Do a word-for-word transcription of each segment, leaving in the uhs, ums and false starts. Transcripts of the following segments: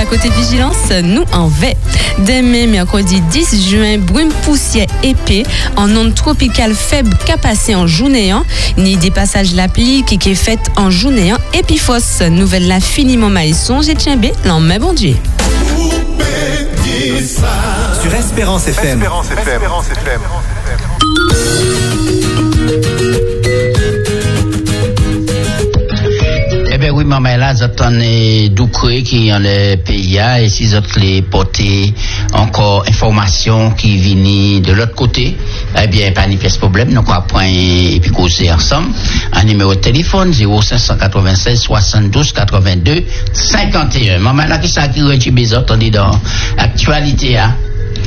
à côté vigilance, nous en vais. Demain, mercredi dix juin, brume poussière épais en onde tropicale faible capacée en journée, ni des passages la pluie qui est faite en journée, et puis fausse nouvelle la finiment maïson, j'ai tienbé, l'en met bon Dieu. Sur Espérance F M. Espérance F M. Espérance F M. Eh bien oui, maman, là, j'attends Doucré qui est dans le pays, et si j'attends les porter encore informations qui viennent de l'autre côté, eh bien, pas de problème, nous allons prendre et puis causer ensemble. Un numéro de téléphone, zéro cinq neuf six soixante-douze quatre-vingt-deux cinquante et un. Maman, là, qui ça qui retire les autres, on dit dans l'actualité, hein?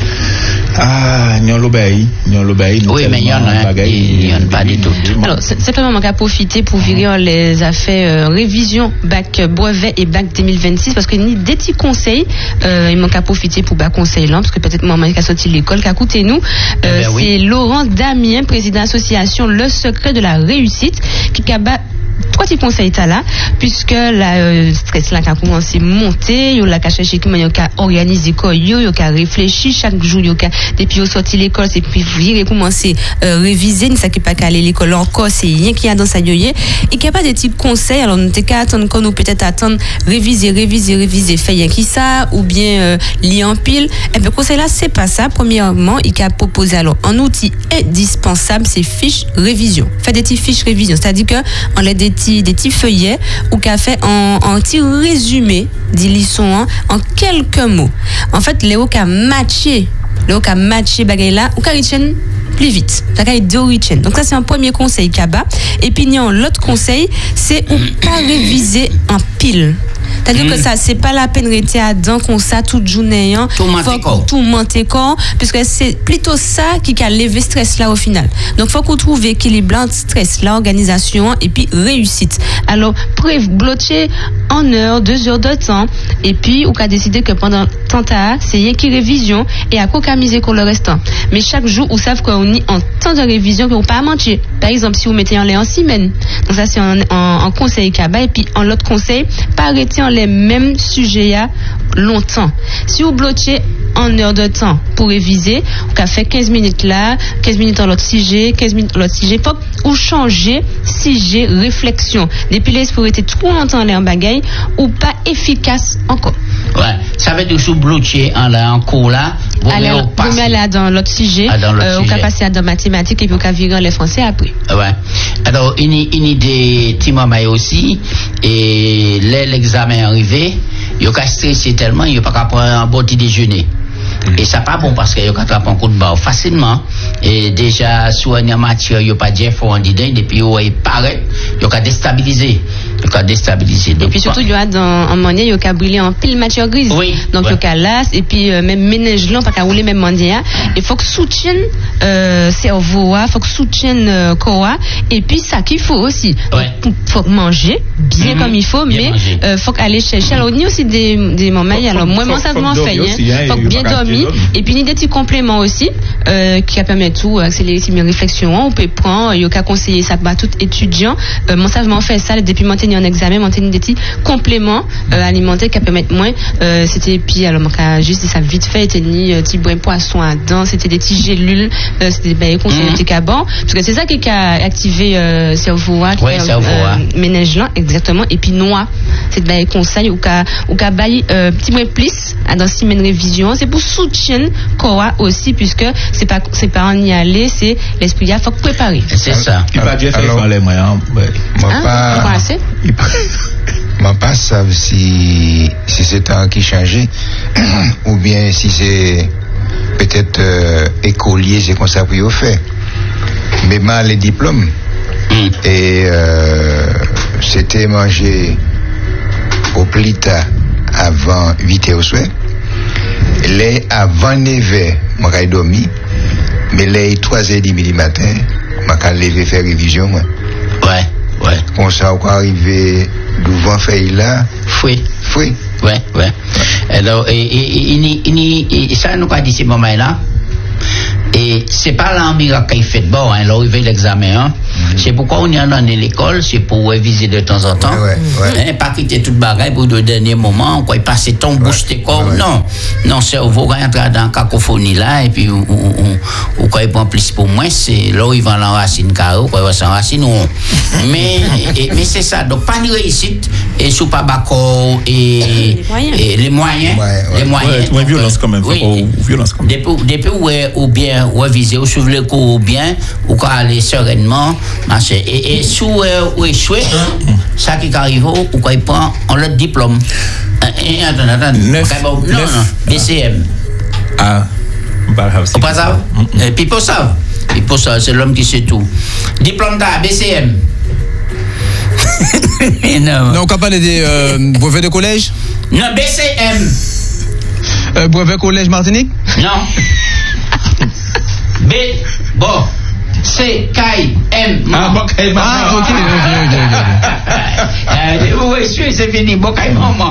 Ah, n'y a l'obéi, n'y a l'obéi. Oui, mais il y en a, il y en a pas du tout. Alors, simplement, on va profiter pour virer les affaires euh, révision bac brevet et bac deux mille vingt-six, parce qu'il y a des petits conseils, euh, il manque à profiter pour bac conseil là, parce que peut-être maman qui a sorti de l'école, qui a coûté nous. Euh, eh ben oui. C'est Laurent Damien, président de l'association Le Secret de la Réussite, qui a trois petits conseils là, puisque la euh, stress là qui a commencé à monter, il y a cherché comment il y a organisé quoi, il y a réfléchi chaque jour, il y a depuis au sorti l'école, c'est puis il commencer euh, réviser, ça qui pas qu'aller l'école encore, c'est rien qui a dans sa yoye, et qu'il y a pas des petits conseils, alors nous t'es attendre qu'on nous peut-être attendre réviser réviser réviser faire rien qui ça ou bien euh, lire en pile. Et bien conseil là c'est pas ça. Premièrement, il a proposé alors un outil indispensable, c'est fiche révision. Faire des petites fiches révision, c'est-à-dire que on les des petits des petits feuillets ou qu'a fait en un petit résumé des leçons hein, en quelques mots. En fait, Léo qu'a matché, Léo qu'a matché bagay là ou qu'a retenir plus vite. Ça qu'a de retenir. Donc ça c'est un premier conseil qu'a bas. Et puis non, l'autre conseil, c'est ou pas réviser en pile. C'est-à-dire mmh. que ça, c'est pas la peine de rester à dedans comme ça toute journée. Hein. Tout monter corps. Tout monter corps. Parce que c'est plutôt ça qui a levé stress là au final. Donc, faut qu'on trouve équilibre entre stress, l'organisation et puis réussite. Alors, bref, bloquer en heure, deux heures de temps. Et puis, on a décidé que pendant tant à c'est rien qui révision et à quoi qu'à miser pour le restant. Mais chaque jour, vous savez qu'on est en temps de révision qu'on pas mentir. Par exemple, si vous mettez en l'air en semaine. Donc, ça, c'est en, en, en conseil Kaba. Et puis, en l'autre conseil, pas arrêter en les mêmes sujets à longtemps. Si vous bloquez en heure de temps pour réviser, vous avez fait quinze minutes là, quinze minutes dans l'autre sujet, quinze minutes dans l'autre sujet, faut ou changer sujet, réflexion. Depuis là, pour être trop longtemps en bagaille ou pas efficace encore. Ouais, ça veut dire que si vous bloquez en, en cours là, vous mettez là dans l'autre sujet, ah, dans l'autre euh, sujet. Vous passer à dans mathématiques et puis vous virer les français après. Ouais. Alors, une, une idée, Timomay aussi, et l'examen arrivé, il y a stressé tellement, il n'y a pas qu'à prendre un bon petit déjeuner. Et ça pas bon parce qu'il y a qu'à un coup de barre facilement. Et déjà, sous une matière, il n'y a pas de jet pour un dîner, et puis il paraît, il y a qu'à déstabiliser. Il y a qu'à déstabiliser. Et puis surtout, il y a dans un moment, il y a qu'à brûler en pile matière grise. Oui. Donc il y a qu'à las, et puis euh, même ménage là, pas qu'à rouler même mondial. Il faut que soutienne euh, cerveau, il faut que soutienne euh, corps, et puis ça qu'il faut aussi. Ouais. Il faut manger bien mm-hmm. comme il faut, bien mais il euh, faut aller chercher. Alors, il y a aussi des, des moments, alors moi, moi, ça vraiment fait. Il faut bien dormir. Et puis, il y a des petits compléments aussi euh, qui permettent tout, accélérer mes réflexions. On peut prendre, il y a qu'à conseiller ça par tout étudiant. Euh, moi, ça, je m'en fais ça depuis maintenir un examen, maintenir des petits compléments euh, alimentaires qui permettent moins. Euh, c'était, puis, alors, moi, juste ça vite fait, c'était ni euh, petit brin poisson à dents, c'était des petits gélules, euh, c'était des ben, conseils, des petits cabans. Parce que c'est ça qui a activé euh, cerveau, qui ouais, a euh, ménage là, exactement. Et puis, noix, c'est des conseils ou qu'à, ou qu'à bailler, euh, petit brin plus, dans six semaines révision. C'est pour soutenir corps aussi, puisque c'est pas, c'est pas en y aller, c'est l'esprit, il faut préparer. C'est ça. Il pas déjà fait dans les moyens. Moi pas. Moi pas savent si, si c'est temps qui change, ou bien si c'est peut-être euh, écolier, c'est comme ça pour y faire. Mais mal les diplômes. Mm. Et euh, c'était manger au plita avant huit heures au soir. Les avant neuf heures, je suis dormi. Mais les trois heures du matin, je suis levé faire révision. Moi. Ouais, ouais. Comme ça, on arrivé devant faire là. Fouet. Fouet. Ouais, ouais. Alors, et, et, et, et, et ça, nous pas dit ces moments-là. Et c'est pas là un miracle qu'il fait de bon, hein, l'arrivée de l'examen, hein. C'est pourquoi on y en a dans l'école, c'est pour réviser de temps en temps. Ouais, ouais, ouais. Hein, pas quitter toute bagaille pour le dernier moment, quoi, passer ton bouche tes corps. Ouais. Non, non, cerveau rentre dans la cacophonie là, et puis, ou quoi, il prend plus pour moi, c'est là où il va l'enracine carreau, quoi, il va s'enraciner. Mais, et, mais c'est ça, donc pas de réussite, et sous pas bacor, et, les moyens. et les moyens, Ouais, ouais. les moyens. Ouais, ouais, donc, violence quand même, oui, faut pas- violence quand même. Depuis, depuis où, est- ou bien, ou est visé, ou suivre le cours, ou bien, ou quand aller sereinement, marcher. Et, et sous, euh, ou échouer, ça qui arrive, ou quoi il prend, on le diplôme. Et, attends, attends, Neuf, okay, bon, non, neuf. non, B C M. Ah, bah, Ou pas ça? Et puis pour ça, puis pour ça, c'est l'homme qui sait tout. Diplôme d'A, B C M. non. Non, on peut parler des euh, brevets de collège. Non, B C M. Euh, brevet collège Martinique. Non. B, bon. C, K, M. Ah, bon, K, M. Ah, ok, ok, ok, ok. Oui, c'est fini. Bon, K, maman.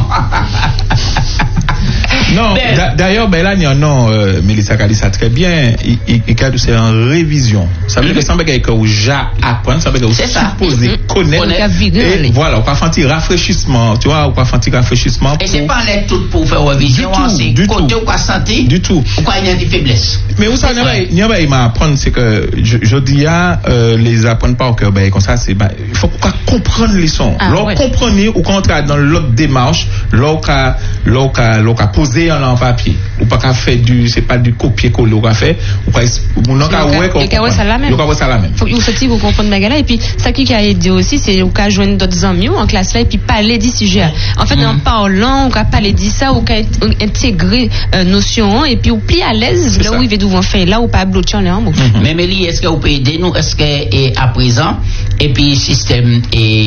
Non, Ben. d'a- d'ailleurs, ben là, il y en a, euh, Mélissa a dit ça très bien, il, il, il cadre, c'est en révision. Ça veut dire que ça veut dire que vous ja apprendre, ça veut dire que C'est vous ça. supposez connaître. On a vu, Et allez. voilà, on va faire un petit rafraîchissement, tu vois, on va faire un petit rafraîchissement. Et c'est pour- pas l'aide tout pour faire révision, Du tout, c'est du côté tout. ou quoi santé, Du tout. ou quoi il y a des faiblesses. Mais où ça, il y a un m'a apprendre, c'est que je, je dis à euh, les apprendre pas au cœur, ben, comme ça, c'est, ben, il faut qu'on comprendre les sons. Ah, Là, ouais. comprenez, ou quand on est dans l'autre démarche, là, on a, là, on a, là, on a posé en papier. Ou pas qu'à faire du, c'est pas du copier-coller, on a fait, ou pas, ou non, qu'à ouais, qu'on Et qu'à ouais, ça la même. comprend. Ça la même. Faut que vous sortiez, vous comprenez la gala. Et puis, ça qui a aidé aussi, c'est qu'on joindre d'autres amis en classe là, et puis parler du sujet. En fait, en parlant, on va parler de ça, ou qu'à intégrer euh, notion, et puis, ou plus à l'aise, C'est là ça. où il va devoir faire, là où pas bloquer en l'air. Mais Mélie, est-ce que vous pouvez aider nous? Est-ce que et à présent, et puis système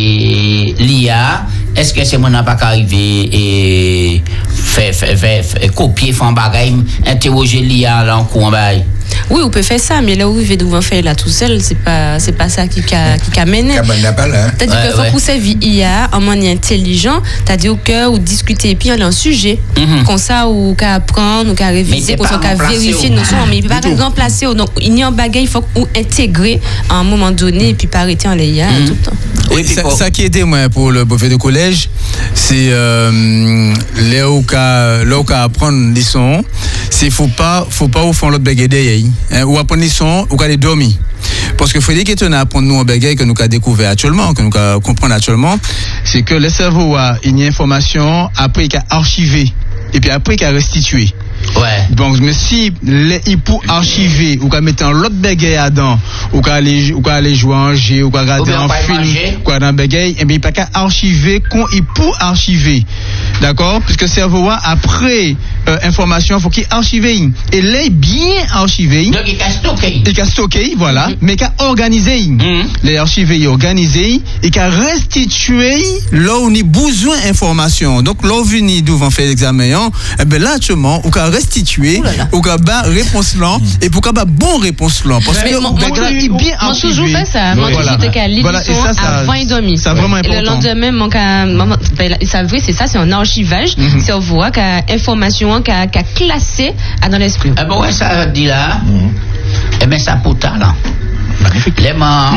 et l'I A, est-ce que c'est mon n'a pas arrivé et fait, fait, fait, fait copier, faire un bagage, interroger l'I A là en courant bail? Oui, on peut faire ça, mais là où il va devoir faire là tout seul, c'est pas, c'est pas ça qui a, qui a mené. Cabane n'a pas là. hein. C'est-à-dire Ouais, qu'il faut ouais. qu'on serve I A en manière intelligente, c'est-à-dire au cœur ou discuter, et puis on a un sujet, Mhm. comme ça, ou qu'à apprendre, ou qu'à Mais réviser, c'est qu'on pas qu'à remplacer, vérifier ou- nos notions, mais il ne peut pas remplacer. Donc, il y a un bagage, il faut qu'on intégrer à un moment donné, et puis pas arrêter en les I A tout le temps. Oui, Et puis ça, pour- ça qui était moi pour le brevet de collège, c'est euh, là où qu'à là où qu'à apprendre les sons, c'est faut pas faut pas au fond l'autre baguette derrière, hein, ou apprendre les sons ou qu'à les dormir. Parce que faut dire que nous apprendre nous en baguette que nous avons découvert actuellement, que nous avons comprendre actuellement, c'est que le cerveau a une information après qu'il a archivé et puis après qu'il a restitué. Ouais. Donc, mais si les, il pour archiver ou qu'à mettre en l'autre bégay à dents ou qu'à aller ou qu'à aller jouer en jeu ou qu'à regarder bien un pas film manger. quoi dans bégay, et bien il pas qu'à archiver qu'on il pour archiver, d'accord, puisque le cerveau a après euh, information faut qu'il archive et les bien archivé Donc il casse tout, ok. et qu'à stocker voilà, mais qu'à organiser Mhm. les archiver et organiser et qu'à restituer là où on a besoin d'informations. Donc là où venu devant faire l'examen, hein, eh ben là actuellement ou qu'à restituer Ouh là là. ou qu'à bas réponse là et pour qu'à bas bon réponse là parce Mais que mon- ben, mon- là, il est bien Moi, toujours archivé. fait ça. Moi, Voilà. toujours qu'à lire Voilà, et ça, ça- avant et demi. c'est vraiment Et le important. lendemain, mon cas, maman, ben, ça vrai, c'est ça, c'est un archivage. Mhm. C'est on voit qu'à information, qu'à qu'à classé à dans l'esprit. Eh ben ouais, ça dit là. Eh ben ça pour talent. Les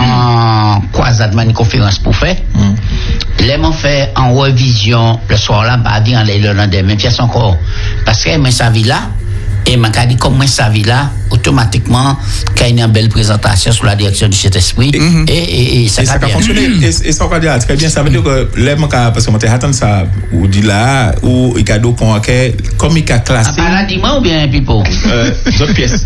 en croisade, une conférence pour faire. Les m'ont fait en révision le soir là, bah dire le lendemain, pièce encore. Parce que moi ça vie là, et m'a dit comme moi ça vie là, automatiquement, quand il y a une belle présentation sur la direction du Saint-Esprit, Mhm. et, et, et ça Et ça va a bien. fonctionné. Et, et ça va dire très bien. Ça veut dire que les gens, parce que moi, attends ça, ou dit là, ou il cadeau qu'on a, comme il a Ah, classé, pas là, dis-moi ou bien, Pipo? euh, d'autres pièces.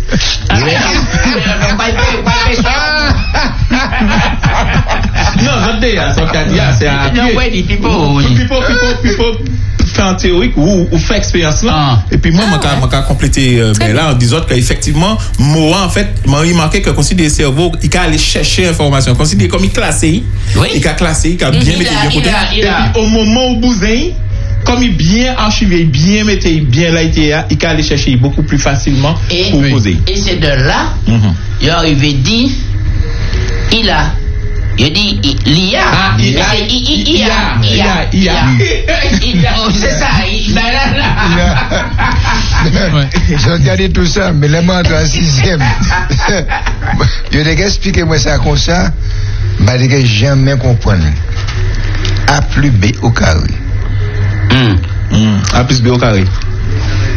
Non, d'autres des, ça qu'a dit, c'est à Non, ouais, dis Pipo. Pipo, Pipo, Pipo, fait en théorique ou, ou fait expérience là. Ah. Et puis moi, moi, j'ai complété, euh, ben là, en disant qu'effectivement, moi, en fait, m'a remarqué que considère le cerveau, il a aller chercher l'information. Considère comme il classé, Oui. il a classé, il a bien Il mis a, bien il côté. a, il Et a. puis au moment où bousin, comme il bien archivé, bien metté, bien là, il a aller chercher beaucoup plus facilement Et, pour poser. et c'est de là, Mhm. il arrive dit, il a. Il dit, il- l'I A. Ah, il a, C'est I- I- I- I A. il a, il a. Il a. Oh, c'est ça. il- ben là, là. J'ai regardé tout ça, mais là, moi, en sixième. Je vais expliquer moi ça comme ça, mais je ne jamais comprendre. A plus B au carré. Mm. Mm. A plus B au carré.